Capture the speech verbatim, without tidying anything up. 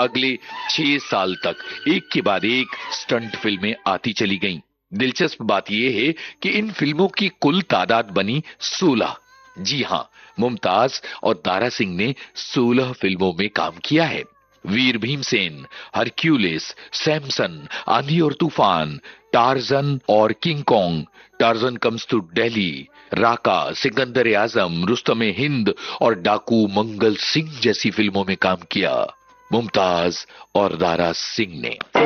अगले छह साल तक एक के बाद एक स्टंट फिल्में आती चली गईं। दिलचस्प बात यह है कि इन फिल्मों की कुल तादाद बनी सोलह। जी हां, मुमताज और दारा सिंह ने सोलह फिल्मों में काम किया है। वीर भीमसेन, हरक्यूलिस, सैमसन, आंधी और तूफान, टार्जन और king Kong, torsion comes to Delhi, राका, सिकंदर आजम, रुस्तम हिंद और डाकू मंगल सिंह जैसी फिल्मों में काम किया मुमताज और दारा सिंह ने।